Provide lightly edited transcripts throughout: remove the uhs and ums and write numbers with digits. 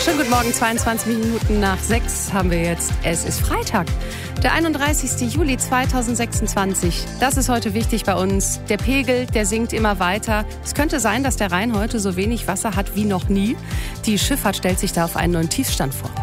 Schönen guten Morgen, 22 Minuten nach 6 haben wir jetzt. Es ist Freitag, der 31. Juli 2026. Das ist heute wichtig bei uns. Der Pegel, der sinkt immer weiter. Es könnte sein, dass der Rhein heute so wenig Wasser hat wie noch nie. Die Schifffahrt stellt sich da auf einen neuen Tiefstand vor.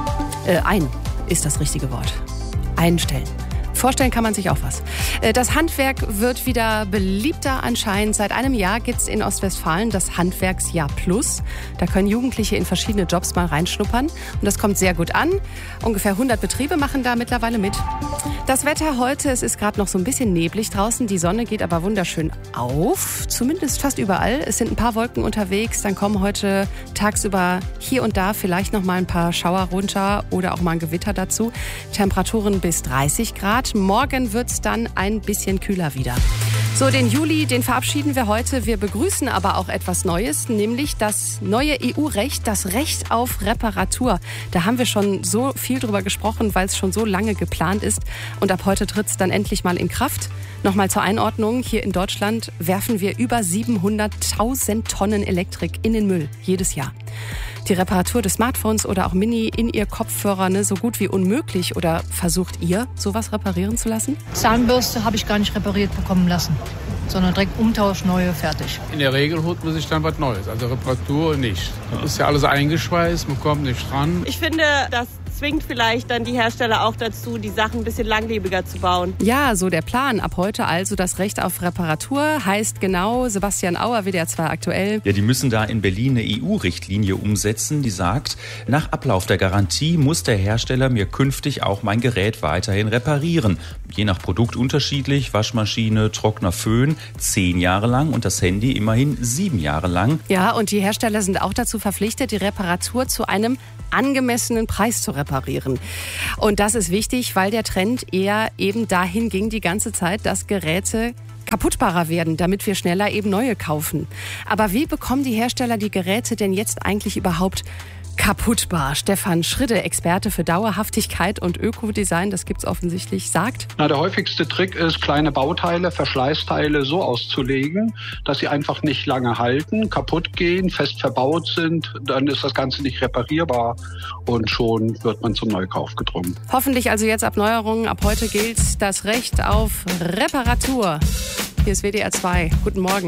Ein ist das richtige Wort. Einstellen. Vorstellen kann man sich auch was. Das Handwerk wird wieder beliebter anscheinend. Seit einem Jahr gibt es in Ostwestfalen das Handwerksjahr Plus. Da können Jugendliche in verschiedene Jobs mal reinschnuppern. Und das kommt sehr gut an. Ungefähr 100 Betriebe machen da mittlerweile mit. Das Wetter heute, es ist gerade noch so ein bisschen neblig draußen. Die Sonne geht aber wunderschön auf. Zumindest fast überall. Es sind ein paar Wolken unterwegs. Dann kommen heute tagsüber hier und da vielleicht noch mal ein paar Schauer runter oder auch mal ein Gewitter dazu. Temperaturen bis 30 Grad. Morgen wird es dann ein bisschen kühler wieder. So, den Juli, den verabschieden wir heute. Wir begrüßen aber auch etwas Neues, nämlich das neue EU-Recht, das Recht auf Reparatur. Da haben wir schon so viel drüber gesprochen, weil es schon so lange geplant ist. Und ab heute tritt es dann endlich mal in Kraft. Nochmal zur Einordnung, hier in Deutschland werfen wir über 700.000 Tonnen Elektrik in den Müll jedes Jahr. Die Reparatur des Smartphones oder auch Mini in ihr Kopfhörer, so gut wie unmöglich. Oder versucht ihr, sowas reparieren zu lassen? Zahnbürste habe ich gar nicht repariert bekommen lassen, sondern direkt Umtausch, neue, fertig. In der Regel holt man sich dann was Neues, also Reparatur nicht. Das ist ja alles eingeschweißt, man kommt nicht dran. Ich finde, das zwingt vielleicht dann die Hersteller auch dazu, die Sachen ein bisschen langlebiger zu bauen. Ja, so der Plan. Ab heute also das Recht auf Reparatur heißt genau Sebastian Auer, WDR 2 aktuell. Ja, die müssen da in Berlin eine EU-Richtlinie umsetzen, die sagt, nach Ablauf der Garantie muss der Hersteller mir künftig auch mein Gerät weiterhin reparieren. Je nach Produkt unterschiedlich, Waschmaschine, Trockner, Föhn 10 Jahre lang und das Handy immerhin 7 Jahre lang. Ja, und die Hersteller sind auch dazu verpflichtet, die Reparatur zu einem angemessenen Preis zu reparieren. Und das ist wichtig, weil der Trend eher eben dahin ging die ganze Zeit, dass Geräte kaputtbarer werden, damit wir schneller eben neue kaufen. Aber wie bekommen die Hersteller die Geräte denn jetzt eigentlich überhaupt kaputtbar? Stefan Schridde, Experte für Dauerhaftigkeit und Ökodesign, das gibt's offensichtlich, sagt: Der häufigste Trick ist, kleine Bauteile, Verschleißteile so auszulegen, dass sie einfach nicht lange halten, kaputt gehen, fest verbaut sind. Dann ist das Ganze nicht reparierbar und schon wird man zum Neukauf gedrungen. Hoffentlich also jetzt ab Neuerungen. Ab heute gilt das Recht auf Reparatur. Hier ist WDR 2. Guten Morgen.